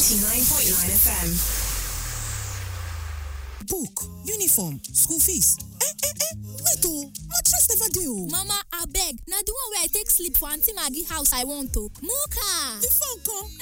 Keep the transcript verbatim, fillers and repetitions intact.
ninety-nine point nine F M. Book, uniform, school fees. Eh, eh, eh, wait oh, mattress never dey oh. Mama, abeg, na the one wey I take sleep for Aunty Maggie house I want to. Muka! The phone come.